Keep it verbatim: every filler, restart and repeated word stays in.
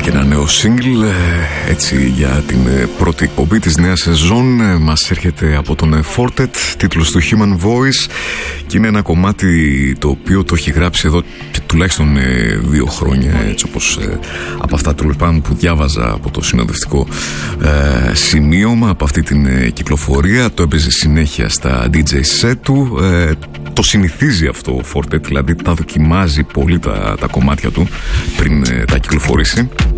ένα νέο single έτσι για την πρώτη εκπομπή της νέας σεζόν. Μας έρχεται από τον Fortet, τίτλος του Human Voice, και είναι ένα κομμάτι το οποίο το έχει γράψει εδώ και τουλάχιστον δύο χρόνια, έτσι όπως από αυτά του Λεπάν που διάβαζα από το συνοδευτικό ε, σημείωμα από αυτή την κυκλοφορία. Το έπαιζε συνέχεια στα ντι τζέι set του. ε, το συνηθίζει αυτό ο Fortet, δηλαδή τα δοκιμάζει πολύ τα, τα κομμάτια του πριν ε, τα κυκλοφορήσει.